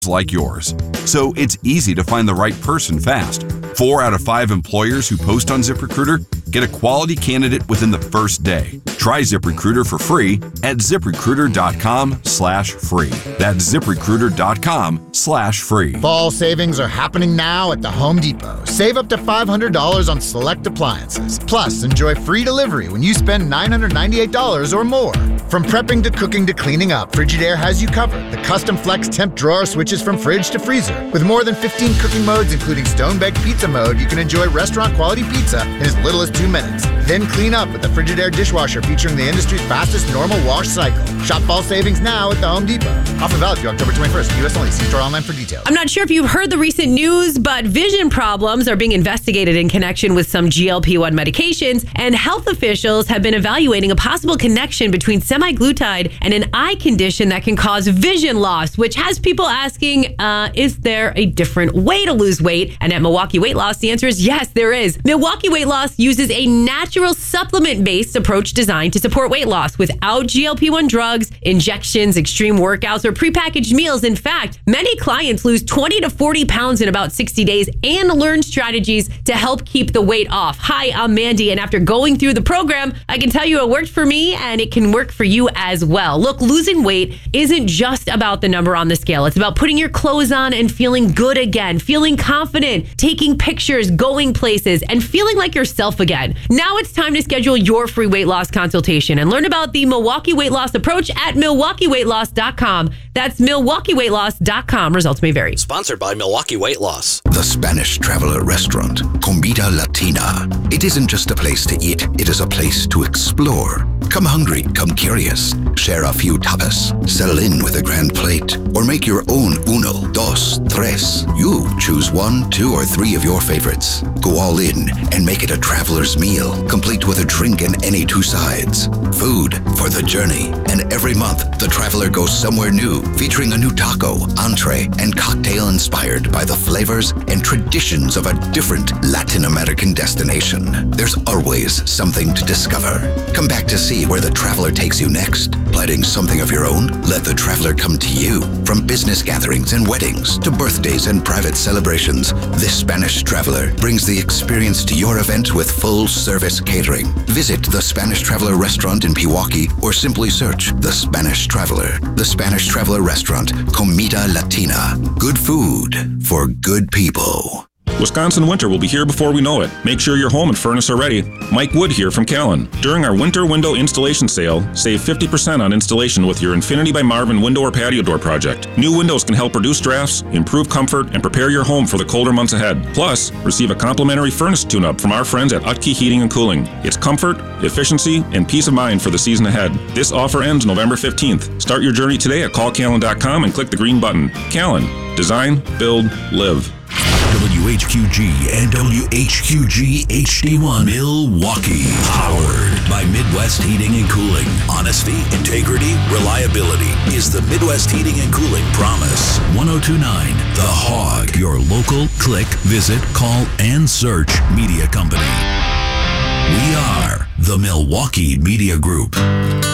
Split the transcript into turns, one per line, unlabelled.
like yours. So it's easy to find the right person fast. 4 out of 5 employers who post on ZipRecruiter get a quality candidate within the first day. Try ZipRecruiter for free at ZipRecruiter.com/free. That's ZipRecruiter.com/free.
Fall savings are happening now at the Home Depot. Save up to $500 on select appliances. Plus, enjoy free delivery when you spend $998 or more. From prepping to cooking to cleaning up, Frigidaire has you covered. The custom flex temp drawer switches from fridge to freezer. With more than 15 cooking modes, including stone-baked pizza mode, you can enjoy restaurant-quality pizza in as little as 2 minutes. Then clean up with the Frigidaire dishwasher featuring the industry's fastest normal wash cycle. Shop fall savings now at the Home Depot. Offer valid through October 21st. U.S. only. See store online for details.
I'm not sure if you've heard the recent news, but vision problems are being investigated in connection with some GLP-1 medications, and health officials have been evaluating a possible connection between semaglutide and an eye condition that can cause vision loss, which has people asking, is there a different way to lose weight? And at Milwaukee Weight Loss, the answer is yes, there is. Milwaukee Weight Loss uses a natural supplement-based approach designed to support weight loss without GLP-1 drugs, injections, extreme workouts, or prepackaged meals. In fact, many clients lose 20 to 40 pounds in about 60 days and learn strategies to help keep the weight off. Hi, I'm Mandy, and after going through the program, I can tell you it worked for me and it can work for you as well. Look, losing weight isn't just about the number on the scale. It's about putting your clothes on and feeling good again, feeling confident, taking pictures, going places, and feeling like yourself again. Now it's time to schedule your free weight loss consultation and learn about the Milwaukee Weight Loss approach at MilwaukeeWeightLoss.com. That's MilwaukeeWeightLoss.com. Results may vary.
Sponsored by Milwaukee Weight Loss.
The Spanish Traveler Restaurant, Comida Latina. It isn't just a place to eat, it is a place to explore. Come hungry, come curious. Share a few tapas, settle in with a grand plate, or make your own uno, dos, tres. You choose 1, 2, or 3 of your favorites. Go all in and make it a traveler's meal, complete with a drink and any 2 sides. Food for the journey. And every month, the traveler goes somewhere new, featuring a new taco, entree, and cocktail inspired by the flavors and traditions of a different Latin American destination. There's always something to discover. Come back to see where the traveler takes you next. Planning something of your own? Let the traveler come to you. From business gatherings and weddings to birthdays and private celebrations, this Spanish Traveler brings the experience to your event with full-service catering. Visit the Spanish Traveler Restaurant in Pewaukee or simply search The Spanish Traveler. The Spanish Traveler Restaurant, Comida Latina. Good food for good people.
Wisconsin winter will be here before we know it. Make sure your home and furnace are ready. Mike Wood here from Callan. During our winter window installation sale, save 50% on installation with your Infinity by Marvin window or patio door project. New windows can help reduce drafts, improve comfort, and prepare your home for the colder months ahead. Plus, receive a complimentary furnace tune-up from our friends at Utke Heating and Cooling. It's comfort, efficiency, and peace of mind for the season ahead. This offer ends November 15th. Start your journey today at callcallan.com and click the green button. Callan. Design, build, live.
WHQG and WHQG HD1 Milwaukee. Powered by Midwest Heating and Cooling. Honesty, integrity, reliability is the Midwest Heating and Cooling promise. 1029 The Hog. Your local click, visit, call, and search media company. We are the Milwaukee Media Group.